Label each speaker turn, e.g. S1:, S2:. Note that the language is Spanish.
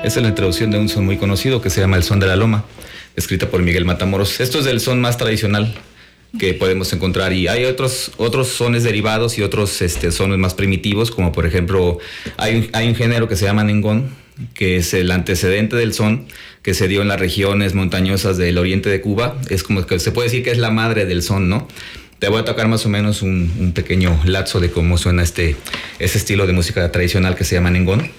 S1: Esa es la introducción de un son muy conocido que se llama El Son de la Loma, escrita por Miguel Matamoros. Esto es del son más tradicional que podemos encontrar, y hay otros sones derivados y otros sones más primitivos, como por ejemplo hay un género que se llama nengón, que es el antecedente del son, que se dio en las regiones montañosas del oriente de Cuba. Es como que se puede decir que es la madre del son, ¿no? Te voy a tocar más o menos un pequeño lapso de cómo suena ese estilo de música tradicional que se llama nengón.